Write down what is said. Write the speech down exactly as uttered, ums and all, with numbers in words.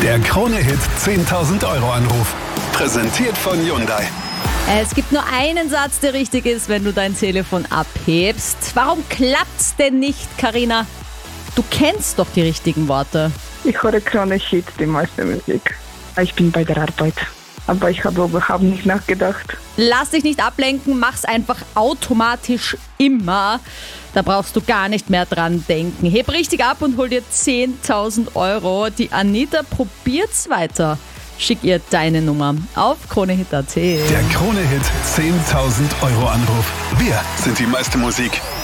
Der Krone-Hit zehntausend Euro Anruf. Präsentiert von Hyundai. Es gibt nur einen Satz, der richtig ist, wenn du dein Telefon abhebst. Warum klappt's denn nicht, Carina? Du kennst doch die richtigen Worte. Ich höre Krone-Hit, die meiste Musik. Ich bin bei der Arbeit, aber ich habe überhaupt nicht nachgedacht. Lass dich nicht ablenken, mach's einfach automatisch immer. Da brauchst du gar nicht mehr dran denken. Heb richtig ab und hol dir zehntausend Euro. Die Anita probiert's weiter. Schick ihr deine Nummer auf kronehit punkt at. Der Krone-Hit zehntausend Euro Anruf. Wir sind die meiste Musik.